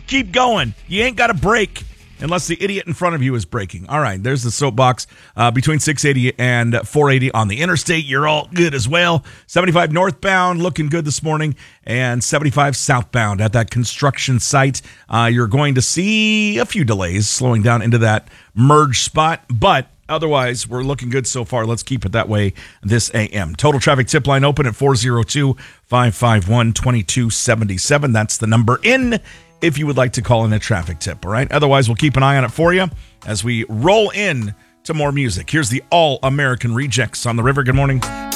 Keep going. You ain't got to brake unless the idiot in front of you is braking. All right, there's the soapbox. Between 680 and 480 on the interstate, you're all good as well. 75 northbound, looking good this morning, and 75 southbound at that construction site. You're going to see a few delays slowing down into that merge spot, but otherwise, we're looking good so far. Let's keep it that way this AM. Total traffic tip line open at 402-551-2277. That's the number in if you would like to call in a traffic tip, all right? Otherwise, we'll keep an eye on it for you as we roll in to more music. Here's the All-American Rejects on the River. Good morning.